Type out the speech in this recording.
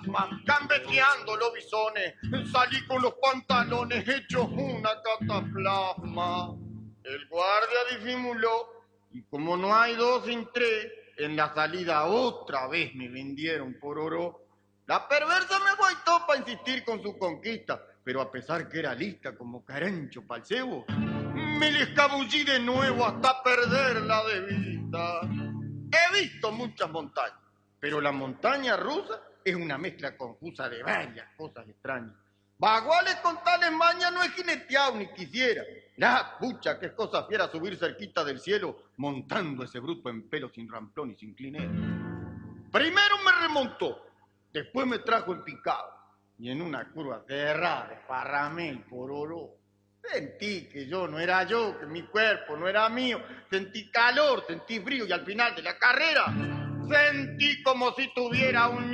plasma, gambeteando los bisones. Salí con los pantalones hechos una cataplasma. El guardia disimuló y como no hay dos sin tres, en la salida otra vez me vendieron por oro. La perversa me guaitó para insistir con su conquista, pero a pesar que era lista como carancho pa'l cebo, me le escabullí de nuevo hasta perderla de vista. He visto muchas montañas, pero la montaña rusa es una mezcla confusa de varias cosas extrañas. Baguales con tales mañas no he jineteado ni quisiera. La pucha, que es cosa fiera subir cerquita del cielo montando ese bruto en pelo sin ramplón y sin clinero. Primero me remontó, después me trajo en picado y en una curva cerrada desparramé el pororó. Sentí que yo no era yo, que mi cuerpo no era mío. Sentí calor, sentí frío y al final de la carrera sentí como si tuviera un